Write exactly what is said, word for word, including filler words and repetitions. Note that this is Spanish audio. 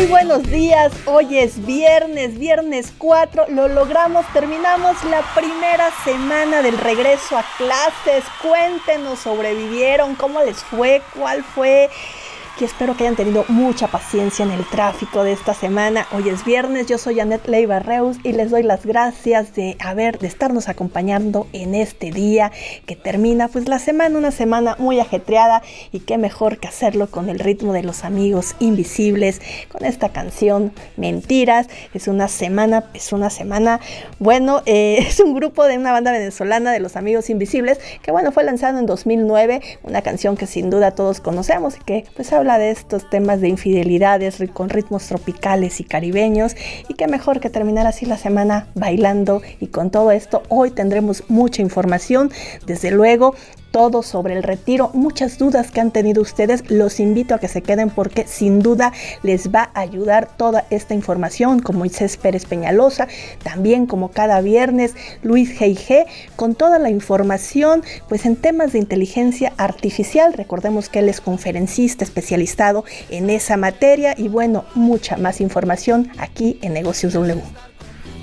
Muy buenos días, hoy es viernes, viernes cuatro, lo logramos, terminamos la primera semana del regreso a clases. Cuéntenos, ¿sobrevivieron? ¿Cómo les fue? ¿Cuál fue? Y espero que hayan tenido mucha paciencia en el tráfico de esta semana. Hoy es viernes, yo soy Anet Leiva Reus y les doy las gracias de haber, de estarnos acompañando en este día que termina pues la semana, una semana muy ajetreada, y qué mejor que hacerlo con el ritmo de Los Amigos Invisibles, con esta canción Mentiras. Es una semana, es una semana, bueno, eh, es un grupo de una banda venezolana de Los Amigos Invisibles, que bueno, fue lanzado en dos mil nueve, una canción que sin duda todos conocemos y que pues habla de estos temas de infidelidades con ritmos tropicales y caribeños, y qué mejor que terminar así la semana bailando. Y con todo esto hoy tendremos mucha información, desde luego todo sobre el retiro, muchas dudas que han tenido ustedes. Los invito a que se queden porque sin duda les va a ayudar toda esta información con Moisés Pérez Peñalosa, también como cada viernes Luis G G con toda la información pues en temas de inteligencia artificial. Recordemos que él es conferencista especializado en esa materia, y bueno, mucha más información aquí en Negocios W.